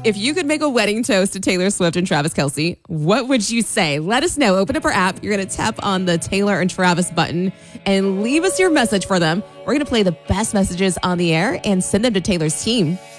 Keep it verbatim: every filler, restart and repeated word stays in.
If you could make a wedding toast to Taylor Swift and Travis Kelce, what would you say? Let us know. Open up our app. You're going to tap on the Taylor and Travis button and leave us your message for them. We're going to play the best messages on the air and send them to Taylor's team.